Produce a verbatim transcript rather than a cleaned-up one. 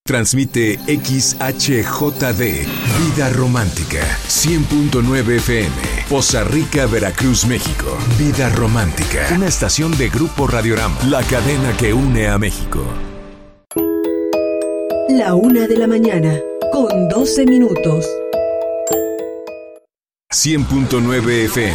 Transmite X H J D, Vida Romántica, cien punto nueve F M, Poza Rica, Veracruz, México. Vida Romántica, una estación de Grupo Radiorama, la cadena que une a México. La una de la mañana, con doce minutos. cien punto nueve F M.